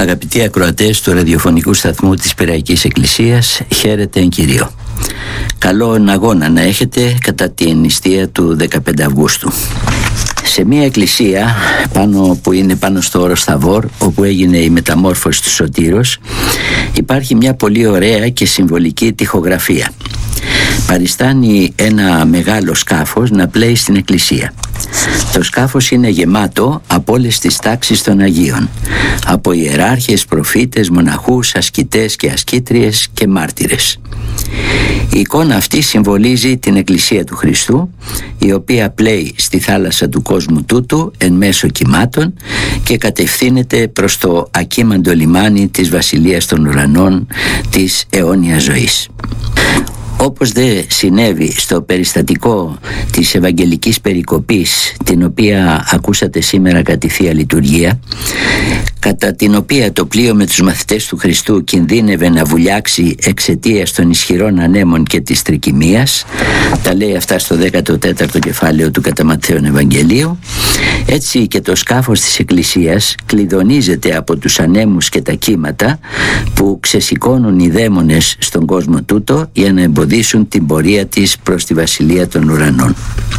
Αγαπητοί ακροατές του ραδιοφωνικού σταθμού της Πειραϊκής Εκκλησίας, χαίρετε εν Κυρίω. Καλό αγώνα να έχετε κατά την νηστεία του 15 Αυγούστου. Σε μια εκκλησία που είναι πάνω στο όρος Θαβόρ, όπου έγινε η μεταμόρφωση του Σωτήρος, υπάρχει μια πολύ ωραία και συμβολική τοιχογραφία. Παριστάνει ένα μεγάλο σκάφος να πλέει στην εκκλησία. Το σκάφος είναι γεμάτο από όλες τις τάξεις των Αγίων, από ιεράρχες, προφήτες, μοναχούς, ασκητές και ασκήτριες και μάρτυρες. Η εικόνα αυτή συμβολίζει την Εκκλησία του Χριστού, η οποία πλέει στη θάλασσα του κόσμου τούτου εν μέσω κυμάτων και κατευθύνεται προς το ακίμαντο λιμάνι της Βασιλείας των Ουρανών, της αιώνιας ζωής. Όπως δεν συνέβη στο περιστατικό της Ευαγγελικής Περικοπής, την οποία ακούσατε σήμερα κατά τη Θεία Λειτουργία, κατά την οποία το πλοίο με τους μαθητές του Χριστού κινδύνευε να βουλιάξει εξαιτίας των ισχυρών ανέμων και της τρικυμίας, τα λέει αυτά στο 14ο κεφάλαιο του κατά Ματθαίον Ευαγγελίου. Έτσι και το σκάφος της Εκκλησίας κλειδονίζεται από τους ανέμους και τα κύματα που ξεσηκώνουν οι δαίμονες στον κόσμο τούτο για να εμποδίσουν την πορεία της προς τη Βασιλεία των Ουρανών.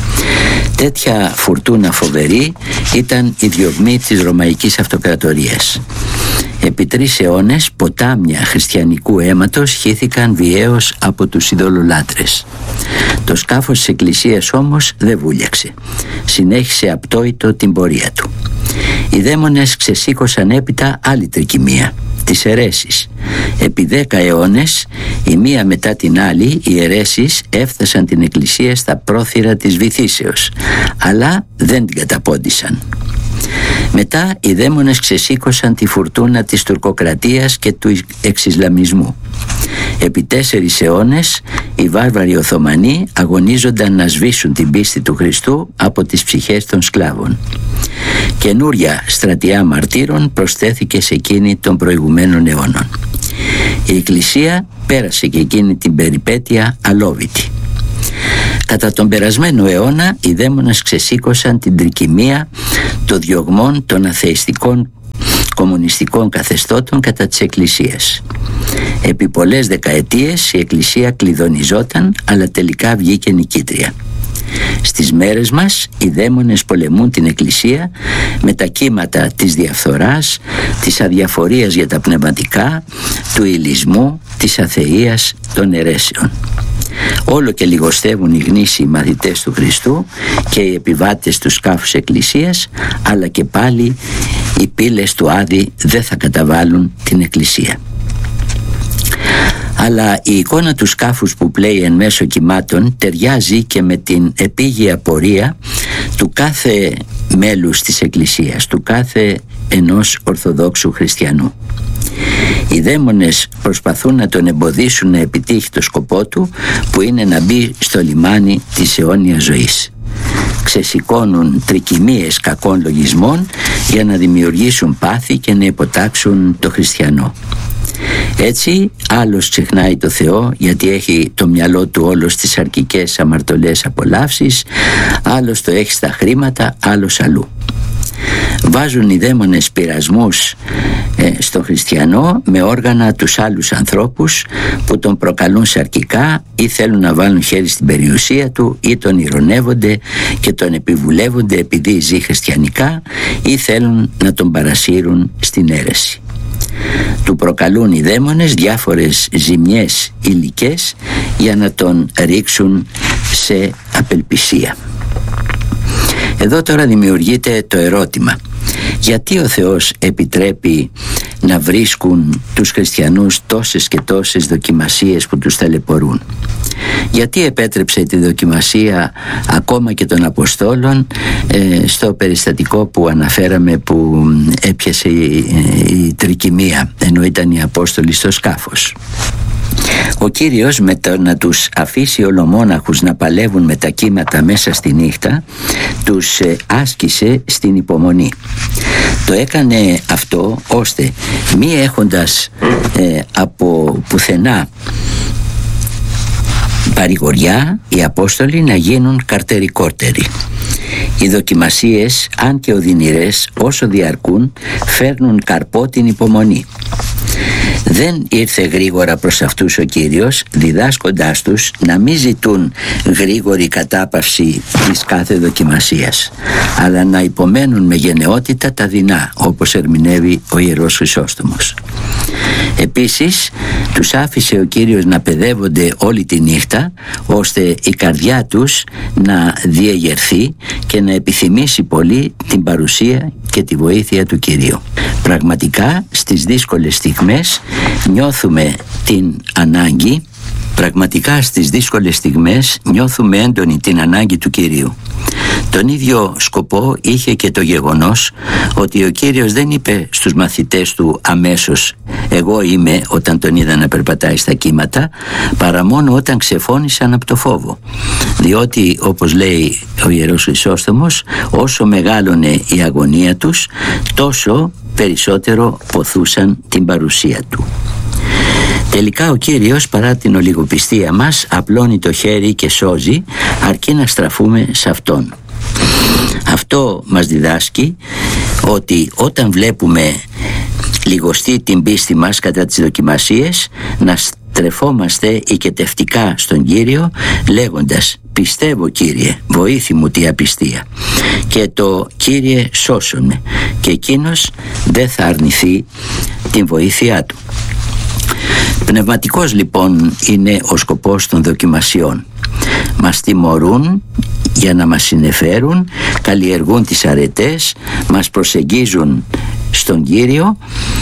Τέτοια φουρτούνα φοβερή ήταν η διωγμή της Ρωμαϊκής Αυτοκρατορίας. Επί 3 αιώνες ποτάμια χριστιανικού αίματος χύθηκαν βιαίως από τους ειδωλολάτρες. Το σκάφος της Εκκλησίας όμως δεν βούλιαξε. Συνέχισε απτόητο την πορεία του. Οι δαίμονες ξεσήκωσαν έπειτα άλλη τρικυμία, τις αιρέσεις. Επί 10 αιώνες, η μία μετά την άλλη, οι αιρέσεις έφτασαν την Εκκλησία στα πρόθυρα της βυθίσεως, αλλά δεν την καταπόντισαν. Μετά οι δαίμονες ξεσήκωσαν τη φουρτούνα της τουρκοκρατίας και του εξισλαμισμού. Επί 4 αιώνες οι βάρβαροι Οθωμανοί αγωνίζονταν να σβήσουν την πίστη του Χριστού από τις ψυχές των σκλάβων. Καινούρια στρατιά μαρτύρων προσθέθηκε σε εκείνη των προηγουμένων αιώνων. Η Εκκλησία πέρασε και εκείνη την περιπέτεια αλόβητη. Κατά τον περασμένο αιώνα οι δαίμονες ξεσήκωσαν την τρικυμία των διωγμών των αθεϊστικών κομμουνιστικών καθεστώτων κατά της Εκκλησίας. Επί πολλές δεκαετίες η Εκκλησία κλειδονιζόταν, αλλά τελικά βγήκε νικήτρια. Στις μέρες μας οι δαίμονες πολεμούν την Εκκλησία με τα κύματα της διαφθοράς, της αδιαφορίας για τα πνευματικά, του ηλισμού, της αθείας, των αιρέσεων. Όλο και λιγοστεύουν οι γνήσιοι μαθητές του Χριστού και οι επιβάτες του σκάφους Εκκλησίας, αλλά και πάλι οι πύλες του Άδη δεν θα καταβάλουν την Εκκλησία. Αλλά η εικόνα του σκάφους που πλέει εν μέσω κυμάτων ταιριάζει και με την επίγεια πορεία του κάθε μέλους της Εκκλησίας, του κάθε ενός Ορθοδόξου χριστιανού. Οι δαίμονες προσπαθούν να τον εμποδίσουν να επιτύχει το σκοπό του, που είναι να μπει στο λιμάνι της αιώνιας ζωής. Ξεσηκώνουν τρικυμίες κακών λογισμών για να δημιουργήσουν πάθη και να υποτάξουν το χριστιανό. Έτσι άλλος ξεχνάει το Θεό γιατί έχει το μυαλό του όλο στις αρκικές αμαρτωλές απολαύσεις, άλλος το έχει στα χρήματα, άλλος αλλού. Βάζουν οι δαίμονες πειρασμούς στον χριστιανό με όργανα τους άλλους ανθρώπους που τον προκαλούν σαρκικά ή θέλουν να βάλουν χέρι στην περιουσία του ή τον ειρωνεύονται και τον επιβουλεύονται επειδή ζει χριστιανικά ή θέλουν να τον παρασύρουν στην αίρεση. Του προκαλούν οι δαίμονες διάφορες ζημιές υλικές για να τον ρίξουν σε απελπισία. Εδώ τώρα δημιουργείται το ερώτημα: γιατί ο Θεός επιτρέπει να βρίσκουν τους χριστιανούς τόσες και τόσες δοκιμασίες που τους ταλαιπωρούν? Γιατί επέτρεψε τη δοκιμασία ακόμα και των Αποστόλων στο περιστατικό που αναφέραμε, που έπιασε η τρικυμία ενώ ήταν οι Απόστολοι στο σκάφος? Ο Κύριος με το να τους αφήσει ολομόναχους να παλεύουν με τα κύματα μέσα στη νύχτα, τους άσκησε στην υπομονή. Το έκανε αυτό ώστε μη έχοντας από πουθενά παρηγοριά οι Απόστολοι να γίνουν καρτερικότεροι. Οι δοκιμασίες, αν και οδυνηρές, όσο διαρκούν, φέρνουν καρπό την υπομονή. Δεν ήρθε γρήγορα προς αυτούς ο Κύριος, διδάσκοντάς τους να μην ζητούν γρήγορη κατάπαυση της κάθε δοκιμασίας, αλλά να υπομένουν με γενναιότητα τα δεινά, όπως ερμηνεύει ο Ιερός Χρυσόστομος. Επίσης, τους άφησε ο Κύριος να παιδεύονται όλη τη νύχτα, ώστε η καρδιά τους να διεγερθεί και να επιθυμήσει πολύ την παρουσία και τη βοήθεια του Κυρίου. Πραγματικά, στις δύσκολες στιγμές νιώθουμε έντονη την ανάγκη του Κυρίου. Τον ίδιο σκοπό είχε και το γεγονός ότι ο Κύριος δεν είπε στους μαθητές του αμέσως «Εγώ είμαι» όταν τον είδα να περπατάει στα κύματα, παρά μόνο όταν ξεφώνησαν από το φόβο. Διότι, όπως λέει ο Ιερός Χρυσόστομος, όσο μεγάλωνε η αγωνία τους, τόσο περισσότερο ποθούσαν την παρουσία του. Τελικά ο Κύριος, παρά την ολιγοπιστία μας, απλώνει το χέρι και σώζει, αρκεί να στραφούμε σε Αυτόν. Αυτό μας διδάσκει ότι όταν βλέπουμε λιγοστεί την πίστη μας κατά τις δοκιμασίες, να στρεφόμαστε οικετευτικά στον Κύριο, λέγοντας «Πιστεύω, Κύριε, βοήθη μου τη απιστία» και το «Κύριε, σώσον με», και εκείνος δεν θα αρνηθεί την βοήθειά του. Πνευματικός λοιπόν είναι ο σκοπός των δοκιμασιών. Μας τιμωρούν για να μας συνεφέρουν, καλλιεργούν τις αρετές, μας προσεγγίζουν στον Κύριο,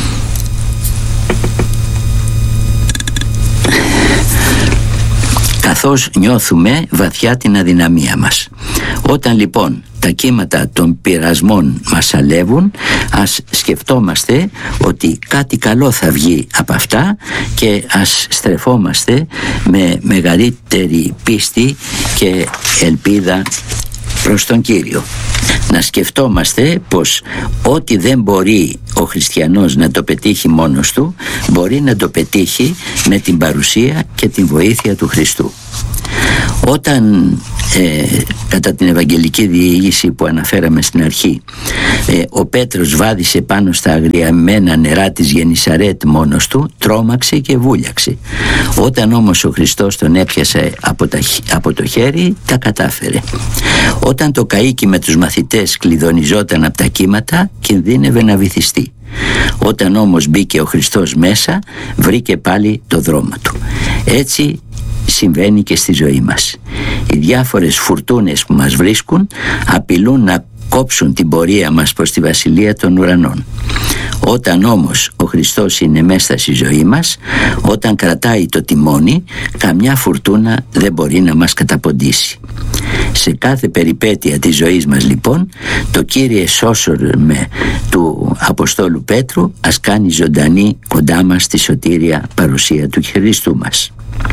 καθώς νιώθουμε βαθιά την αδυναμία μας. Όταν λοιπόν τα κύματα των πειρασμών μας αλεύουν, ας σκεφτόμαστε ότι κάτι καλό θα βγει από αυτά και ας στρεφόμαστε με μεγαλύτερη πίστη και ελπίδα προς τον Κύριο. Να σκεφτόμαστε πως ό,τι δεν μπορεί ο χριστιανός να το πετύχει μόνος του, μπορεί να το πετύχει με την παρουσία και την βοήθεια του Χριστού. Όταν κατά την Ευαγγελική διήγηση που αναφέραμε στην αρχή, ο Πέτρος βάδισε πάνω στα αγριεμένα νερά της Γεννησαρέτ μόνος του, τρόμαξε και βούλιαξε. Όταν όμως ο Χριστός τον έπιασε από το χέρι, τα κατάφερε. Όταν το καΐκι με τους μαθητές κλειδονιζόταν από τα κύματα, κινδύνευε να βυθιστεί. Όταν όμως μπήκε ο Χριστός μέσα, βρήκε πάλι το δρόμο του. Έτσι συμβαίνει και στη ζωή μας. Οι διάφορες φουρτούνες που μας βρίσκουν απειλούν να κόψουν την πορεία μας προς τη Βασιλεία των Ουρανών. Όταν όμως ο Χριστός είναι μέσα στη ζωή μας, όταν κρατάει το τιμόνι, καμιά φουρτούνα δεν μπορεί να μας καταποντήσει. Σε κάθε περιπέτεια της ζωής μας λοιπόν, το Κύριε σώσον με του Αποστόλου Πέτρου ας κάνει ζωντανή κοντά μας τη σωτήρια παρουσία του Χριστού μας.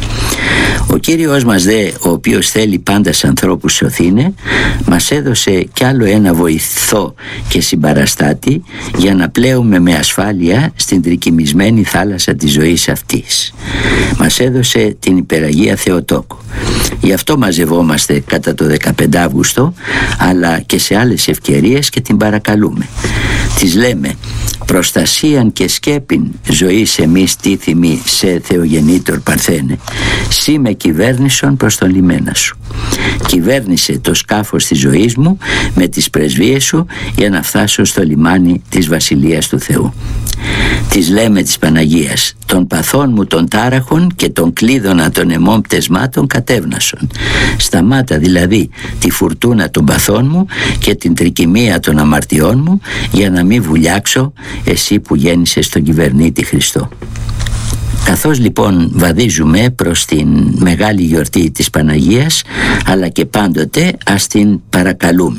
Ο Κύριος μας δε, ο οποίος θέλει πάντα σε ανθρώπους σωθήνε, μας έδωσε κι άλλο ένα βοηθό και συμπαραστάτη για να πλέουμε με ασφάλεια στην τρικυμισμένη θάλασσα της ζωής αυτής. Μας έδωσε την υπεραγία Θεοτόκο. Γι' αυτό μαζευόμαστε κατά το 15 Αύγουστο, αλλά και σε άλλες ευκαιρίες και την παρακαλούμε. Της λέμε «Προστασίαν και σκέπην ζωής εμείς τίθιμη σε Θεογεννήτωρ Παρθένε, σύ με κυβέρνησον προς τον λιμένα σου. Κυβέρνησε το σκάφος της ζωής μου με τις πρεσβείες σου για να φτάσω στο λιμάνι της Βασιλείας του Θεού». Της λέμε της Παναγίας «Των παθών μου των τάραχων και των κλείδωνα των αιμών πτεσμάτων κατέβνασον». Σταμάτα δηλαδή τη φουρτούνα των παθών μου και την τρικυμία των αμαρτιών μου, για να μην βουλιάξω εσύ που γέννησες τον κυβερνήτη Χριστό. Καθώς λοιπόν βαδίζουμε προς την μεγάλη γιορτή της Παναγίας, αλλά και πάντοτε ας την παρακαλούμε,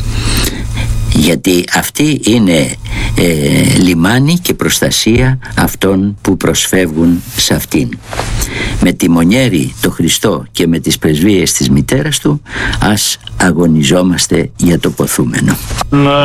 γιατί αυτή είναι λιμάνι και προστασία αυτών που προσφεύγουν σε αυτήν. Με τιμονιέρη το Χριστό και με τις πρεσβείες της μητέρας του ας αγωνιζόμαστε για το ποθούμενο.